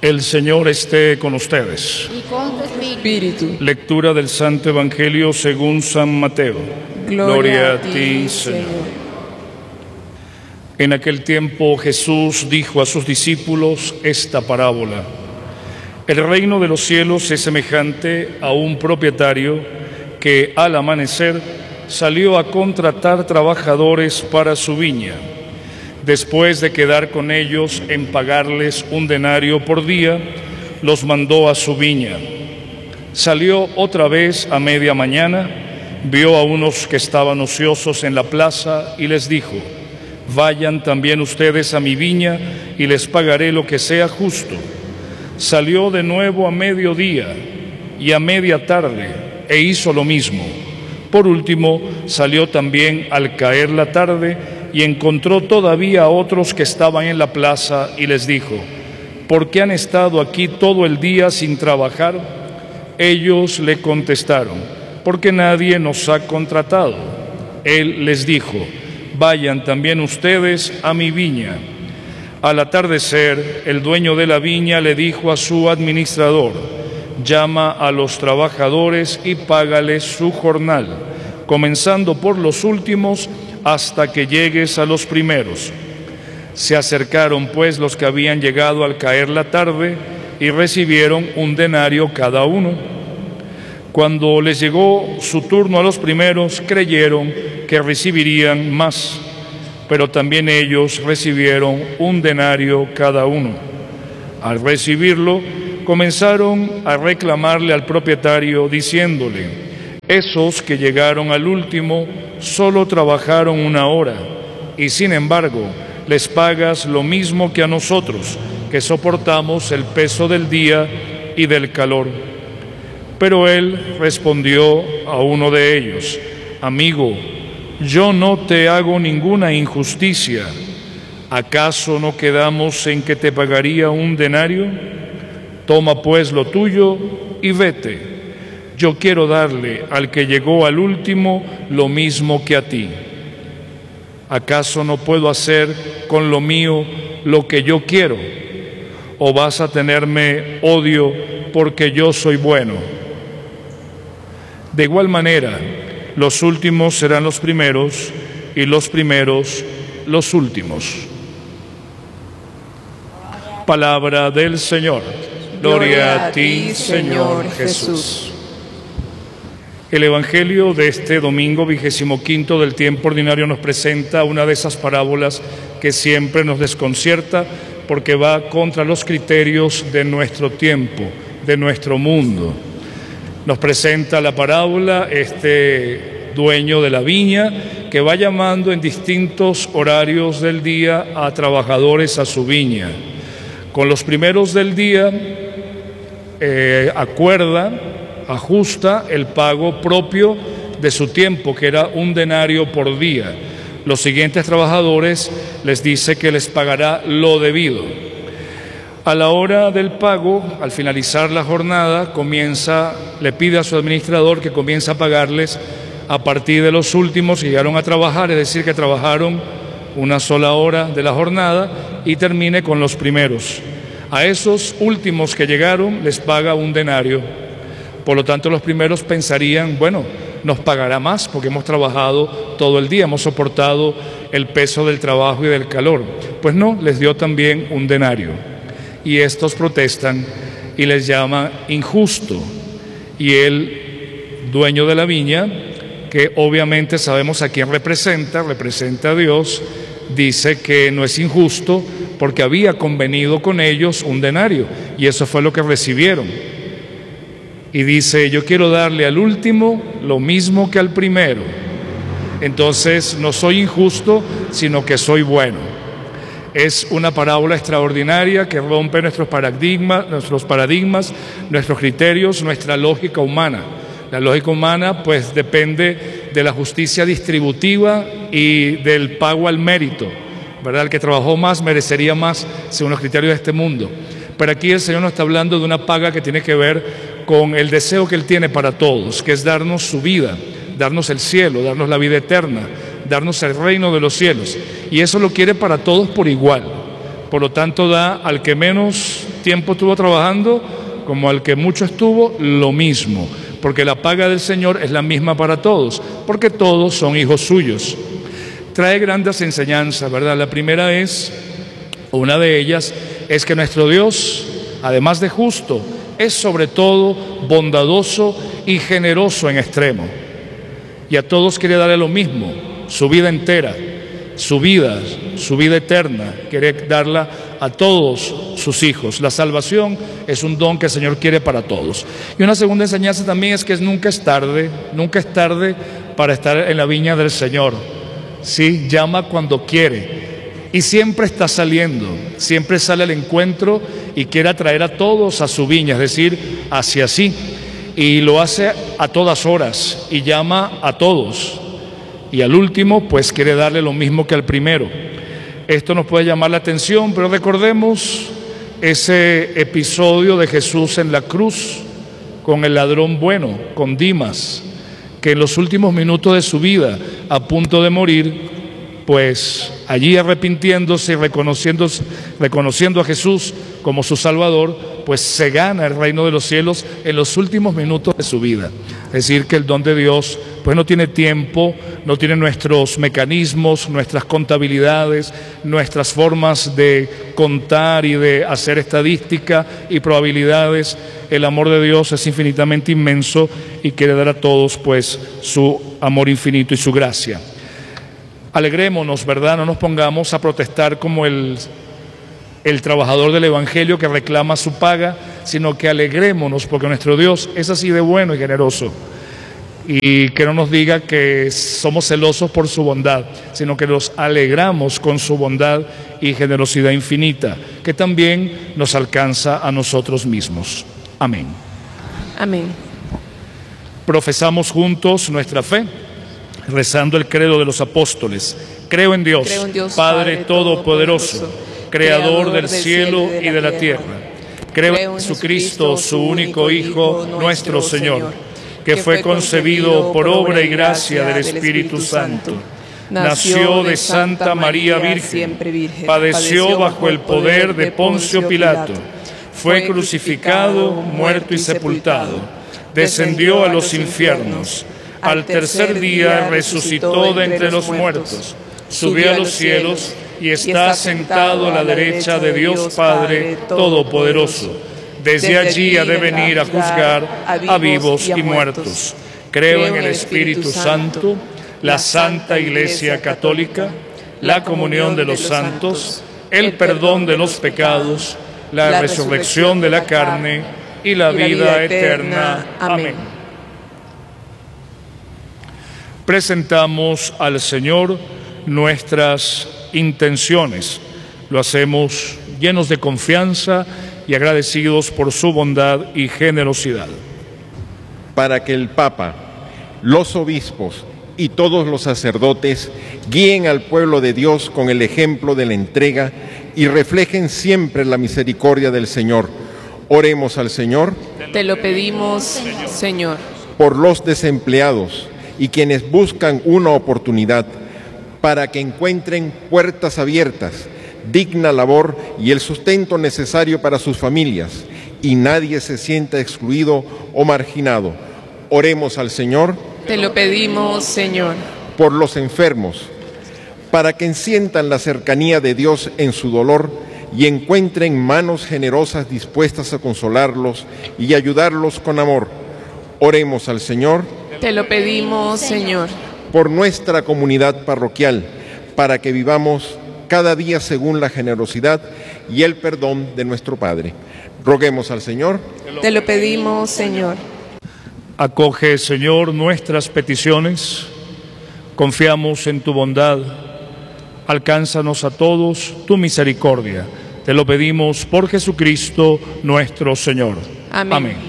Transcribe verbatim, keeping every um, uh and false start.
El Señor esté con ustedes. Y con tu espíritu. Lectura del Santo Evangelio según San Mateo. Gloria, Gloria a ti, Señor. Señor. En aquel tiempo Jesús dijo a sus discípulos esta parábola. El reino de los cielos es semejante a un propietario que al amanecer salió a contratar trabajadores para su viña. Después de quedar con ellos en pagarles un denario por día, los mandó a su viña. Salió otra vez a media mañana, vio a unos que estaban ociosos en la plaza y les dijo: vayan también ustedes a mi viña y les pagaré lo que sea justo. Salió de nuevo a mediodía y a media tarde e hizo lo mismo. Por último, salió también al caer la tarde y encontró todavía a otros que estaban en la plaza y les dijo: ¿por qué han estado aquí todo el día sin trabajar? Ellos le contestaron: porque nadie nos ha contratado. Él les dijo: vayan también ustedes a mi viña. Al atardecer, el dueño de la viña le dijo a su administrador: llama a los trabajadores y págales su jornal, comenzando por los últimos hasta que llegues a los primeros. Se acercaron pues los que habían llegado al caer la tarde y recibieron un denario cada uno. Cuando les llegó su turno a los primeros, creyeron que recibirían más, pero también ellos recibieron un denario cada uno. Al recibirlo, comenzaron a reclamarle al propietario, diciéndole: esos que llegaron al último solo trabajaron una hora, y sin embargo les pagas lo mismo que a nosotros, que soportamos el peso del día y del calor. Pero él respondió a uno de ellos: amigo, yo no te hago ninguna injusticia. ¿Acaso no quedamos en que te pagaría un denario? Toma pues lo tuyo y vete. Yo quiero darle al que llegó al último lo mismo que a ti. ¿Acaso no puedo hacer con lo mío lo que yo quiero? ¿O vas a tenerme odio porque yo soy bueno? De igual manera, los últimos serán los primeros y los primeros los últimos. Palabra del Señor. Gloria a ti, Señor Jesús. El Evangelio de este domingo vigésimo quinto del tiempo ordinario nos presenta una de esas parábolas que siempre nos desconcierta porque va contra los criterios de nuestro tiempo, de nuestro mundo. Nos presenta la parábola este dueño de la viña que va llamando en distintos horarios del día a trabajadores a su viña. Con los primeros del día eh, acuerda, ajusta el pago propio de su tiempo, que era un denario por día. Los siguientes trabajadores les dice que les pagará lo debido. A la hora del pago, al finalizar la jornada, comienza, le pide a su administrador que comience a pagarles a partir de los últimos que llegaron a trabajar, es decir, que trabajaron una sola hora de la jornada, y termine con los primeros. A esos últimos que llegaron les paga un denario. Por lo tanto, los primeros pensarían: bueno, nos pagará más porque hemos trabajado todo el día, hemos soportado el peso del trabajo y del calor. Pues no, les dio también un denario. Y estos protestan y les llama injusto. Y el dueño de la viña, que obviamente sabemos a quién representa, representa a Dios, dice que no es injusto porque había convenido con ellos un denario y eso fue lo que recibieron. Y dice: yo quiero darle al último lo mismo que al primero. Entonces no soy injusto, sino que soy bueno. Es una parábola extraordinaria que rompe nuestros paradigmas, nuestros paradigmas, nuestros criterios, nuestra lógica humana. La lógica humana pues depende de la justicia distributiva y del pago al mérito, ¿verdad? El que trabajó más merecería más según los criterios de este mundo. Pero aquí el Señor nos está hablando de una paga que tiene que ver con el deseo que Él tiene para todos, que es darnos su vida, darnos el cielo, darnos la vida eterna, darnos el reino de los cielos. Y eso lo quiere para todos por igual. Por lo tanto, da al que menos tiempo estuvo trabajando como al que mucho estuvo lo mismo, porque la paga del Señor es la misma para todos, porque todos son hijos suyos. Trae grandes enseñanzas, ¿verdad? La primera es, una de ellas, es que nuestro Dios, además de justo, es sobre todo bondadoso y generoso en extremo. Y a todos quiere darle lo mismo, su vida entera, su vida, su vida eterna, quiere darla a todos sus hijos. La salvación es un don que el Señor quiere para todos. Y una segunda enseñanza también es que nunca es tarde, nunca es tarde para estar en la viña del Señor. Sí, llama cuando quiere y siempre está saliendo, siempre sale al encuentro y quiere atraer a todos a su viña, es decir, hacia sí, y lo hace a todas horas y llama a todos. Y al último, pues quiere darle lo mismo que al primero. Esto nos puede llamar la atención, pero recordemos ese episodio de Jesús en la cruz con el ladrón bueno, con Dimas, que en los últimos minutos de su vida, a punto de morir, pues allí arrepintiéndose y reconociendo, reconociendo a Jesús como su Salvador, pues se gana el reino de los cielos en los últimos minutos de su vida. Es decir, que el don de Dios pues no tiene tiempo, no tiene nuestros mecanismos, nuestras contabilidades, nuestras formas de contar y de hacer estadística y probabilidades. El amor de Dios es infinitamente inmenso y quiere dar a todos pues su amor infinito y su gracia. Alegrémonos, ¿verdad? No nos pongamos a protestar como el, el trabajador del Evangelio que reclama su paga, sino que alegrémonos porque nuestro Dios es así de bueno y generoso. Y que no nos diga que somos celosos por su bondad, sino que nos alegramos con su bondad y generosidad infinita, que también nos alcanza a nosotros mismos. Amén. Amén. Profesamos juntos nuestra fe, rezando el credo de los apóstoles. Creo en Dios, Creo en Dios Padre, Padre Todopoderoso, Todopoderoso, Creador del cielo y de la tierra. Creo en Jesucristo, su único Hijo, nuestro Señor, que fue concebido por obra y gracia del Espíritu Santo. Nació de Santa María Virgen, padeció bajo el poder de Poncio Pilato, fue crucificado, muerto y sepultado, descendió a los infiernos, al tercer día resucitó de entre los muertos, subió a los cielos y está sentado a la derecha de Dios Padre Todopoderoso. Desde allí ha de venir a juzgar a vivos y muertos. Creo en el Espíritu Santo, la Santa Iglesia Católica, la comunión de los santos, el perdón de los pecados, la resurrección de la carne y la vida eterna. Amén. Presentamos al Señor nuestras intenciones. Lo hacemos llenos de confianza y agradecidos por su bondad y generosidad. Para que el Papa, los obispos y todos los sacerdotes guíen al pueblo de Dios con el ejemplo de la entrega y reflejen siempre la misericordia del Señor. Oremos al Señor. Te lo pedimos, Señor. Por los desempleados y quienes buscan una oportunidad, para que encuentren puertas abiertas, digna labor y el sustento necesario para sus familias, y nadie se sienta excluido o marginado. Oremos al Señor. Te lo pedimos, Señor. Por los enfermos, para que sientan la cercanía de Dios en su dolor y encuentren manos generosas dispuestas a consolarlos y ayudarlos con amor. Oremos al Señor. Te lo pedimos, Señor. Por nuestra comunidad parroquial, para que vivamos cada día según la generosidad y el perdón de nuestro Padre. Roguemos al Señor. Te lo pedimos, Señor. Acoge, Señor, nuestras peticiones. Confiamos en tu bondad. Alcánzanos a todos tu misericordia. Te lo pedimos por Jesucristo nuestro Señor. Amén. Amén.